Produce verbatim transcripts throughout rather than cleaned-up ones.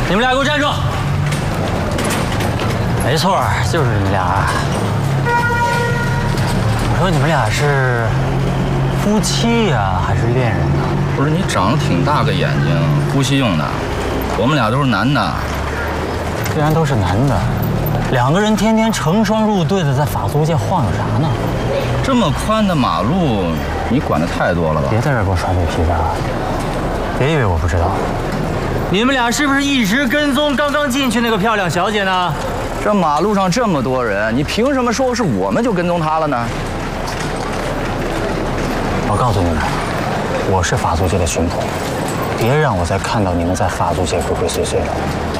你们俩给我站住！没错，就是你们俩。我说你们俩是夫妻呀，还是恋人呢？ 不是你长得挺大个眼睛，呼吸用的。我们俩都是男的。 既然都是男的，两个人天天成双入对的在法租界晃悠啥呢？ 这么宽的马路，你管的太多了吧？ 别在这儿给我耍嘴皮子啊！别以为我不知道。你们俩是不是一直跟踪刚刚进去那个漂亮小姐呢？ 这马路上这么多人，你凭什么说是我们就跟踪她了呢？ 我告诉你们，我是法租界的巡捕，别让我再看到你们在法租界鬼鬼祟祟的。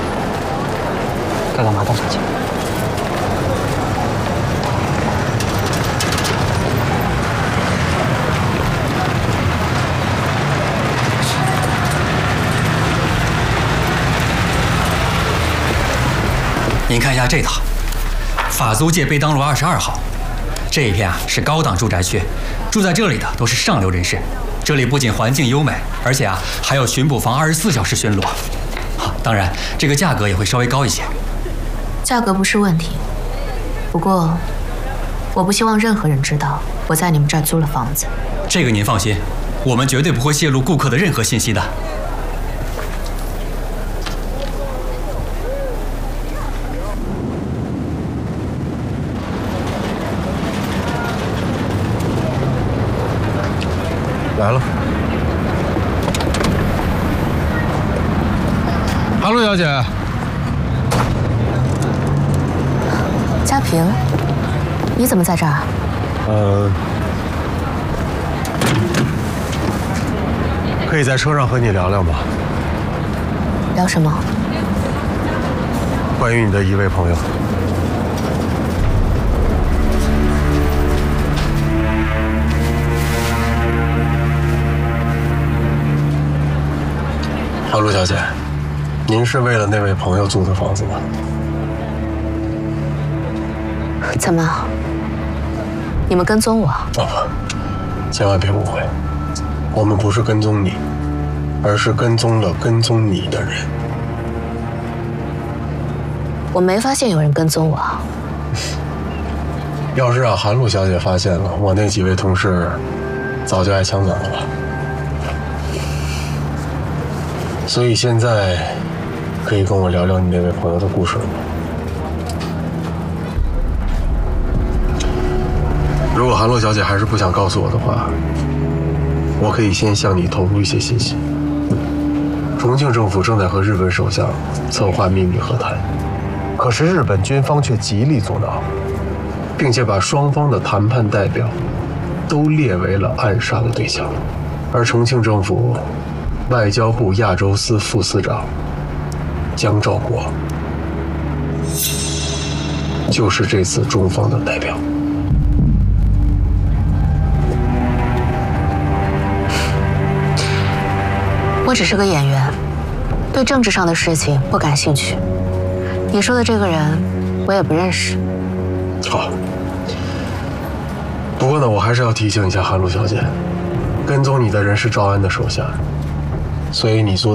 该干嘛干啥去。 您看一下这套，法租界贝当路二十二号，这一片啊是高档住宅区，住在这里的都是上流人士。这里不仅环境优美，而且啊还有巡捕房二十四小时巡逻。好，当然这个价格也会稍微高一些。 价格不是问题，不过我不希望任何人知道我在你们这儿租了房子。 这个您放心，我们绝对不会泄露顾客的任何信息的。 来了，哈喽，小姐。 嘉平，你怎么在这儿？ 呃，可以在车上和你聊聊吗？ 聊什么？ 关于你的一位朋友。哈喽，小姐，您是为了那位朋友租的房子吗？ 怎么？你们跟踪我？ 哦不，千万别误会，我们不是跟踪你，而是跟踪了跟踪你的人。 我没发现有人跟踪我。 要是让韩露小姐发现了，我那几位同事早就挨枪斩了吧。所以现在可以跟我聊聊你那位朋友的故事了吗？如果韩露小姐还是不想告诉我的话，我可以先向你透露一些信息。重庆政府正在和日本首相策划秘密和谈，可是日本军方却极力阻挠，并且把双方的谈判代表都列为了暗杀的对象。而重庆政府外交部亚洲司副司长江兆国就是这次中方的代表。 我只是个演员，对政治上的事情不感兴趣。你说的这个人，我也不认识。 好，不过呢，我还是要提醒一下韩露小姐，跟踪你的人是赵安的手下，所以你做的